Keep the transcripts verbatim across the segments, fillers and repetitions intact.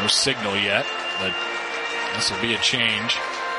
No signal yet, but this will be a change.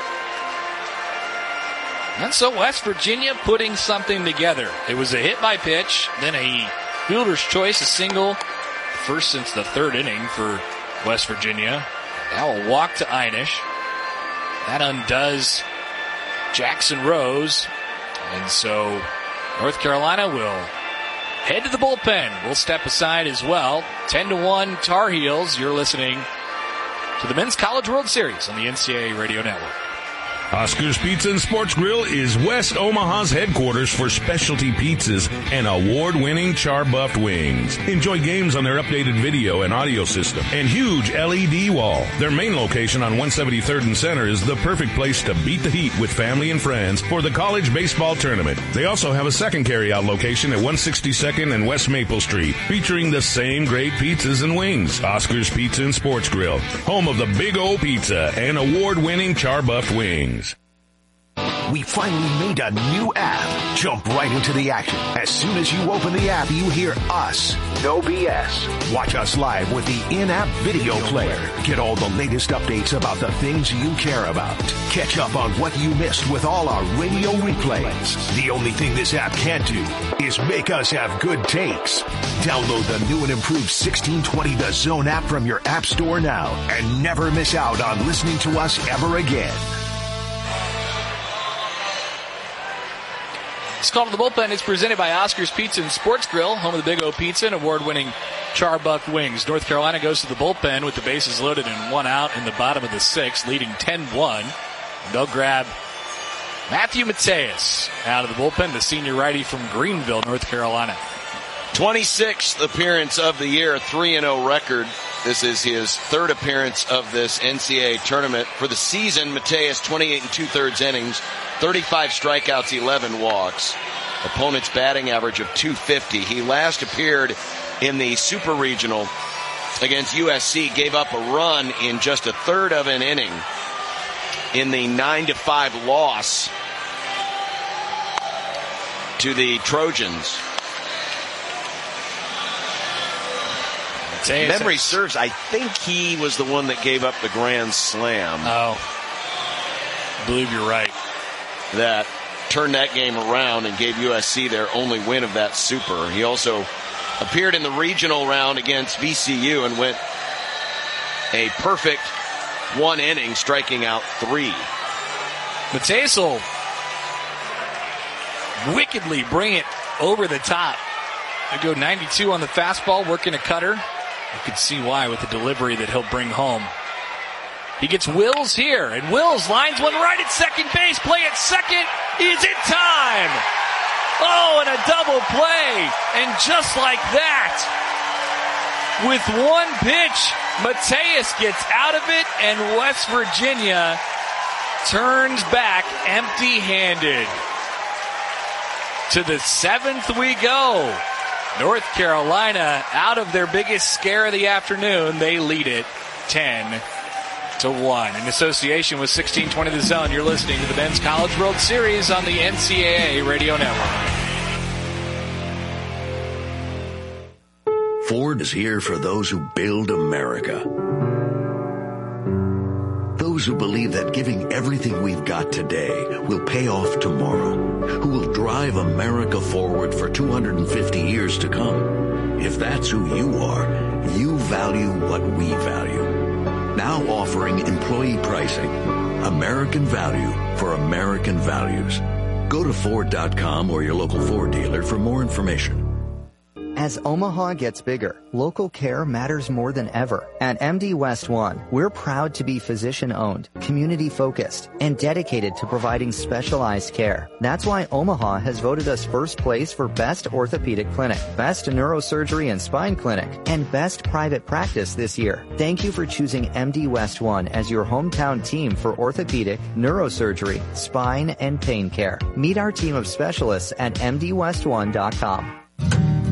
And so West Virginia putting something together. It was a hit by pitch, then a fielder's choice, a single, first since the third inning for West Virginia. Now a walk to Einish. That undoes Jackson Rose. And so North Carolina will head to the bullpen. We'll step aside as well. ten to one Tar Heels. You're listening to the Men's College World Series on the N C double A Radio Network. Oscar's Pizza and Sports Grill is West Omaha's headquarters for specialty pizzas and award-winning char-buffed wings. Enjoy games on their updated video and audio system and huge L E D wall. Their main location on one seventy-third and Center is the perfect place to beat the heat with family and friends for the college baseball tournament. They also have a second carry-out location at one sixty-second and West Maple Street, featuring the same great pizzas and wings. Oscar's Pizza and Sports Grill, home of the Big O Pizza and award-winning char-buffed wings. We finally made a new app. Jump right into the action. As soon as you open the app, you hear us. No B S. Watch us live with the in-app video player. Get all the latest updates about the things you care about. Catch up on what you missed with all our radio replays. The only thing this app can't do is make us have good takes. Download the new and improved sixteen twenty The Zone app from your app store now and never miss out on listening to us ever again. It's called The Bullpen. It's presented by Oscar's Pizza and Sports Grill, home of the Big O Pizza and award-winning char-buffed wings. North Carolina goes to the bullpen with the bases loaded and one out in the bottom of the sixth, leading ten one. They'll grab Matthew Mateus out of the bullpen, the senior righty from Greenville, North Carolina. twenty-sixth appearance of the year, three and oh record. This is his third appearance of this N C double A tournament. For the season, Mateus, twenty-eight and two-thirds innings, thirty-five strikeouts, eleven walks. Opponent's batting average of two fifty. He last appeared in the Super Regional against U S C, gave up a run in just a third of an inning in the nine to five loss to the Trojans. Mateus, Memory serves, I think he was the one that gave up the grand slam. Oh, I believe you're right. That turned that game around and gave U S C their only win of that super. He also appeared in the regional round against V C U and went a perfect one inning, striking out three. Mateus will wickedly bring it over the top. They go ninety-two on the fastball, working a cutter. You can see why with the delivery that he'll bring home. He gets Wills here, and Wills lines one right at second base. Play at second is in time. Oh, and a double play. And just like that, with one pitch, Mateus gets out of it, and West Virginia turns back empty-handed. To the seventh we go. North Carolina out of their biggest scare of the afternoon. They lead it ten to one. In association with sixteen twenty The Zone, you're listening to the Men's College World Series on the N C double A Radio Network. Ford is here for those who build America. Those who believe that giving everything we've got today will pay off tomorrow. Who will drive America forward for two hundred fifty years to come. If that's who you are, you value what we value. Now offering employee pricing. American value for American values. Go to Ford dot com or your local Ford dealer for more information. As Omaha gets bigger, local care matters more than ever. At M D West One, we're proud to be physician-owned, community-focused, and dedicated to providing specialized care. That's why Omaha has voted us first place for Best Orthopedic Clinic, Best Neurosurgery and Spine Clinic, and Best Private Practice this year. Thank you for choosing M D West One as your hometown team for orthopedic, neurosurgery, spine, and pain care. Meet our team of specialists at M D West one dot com.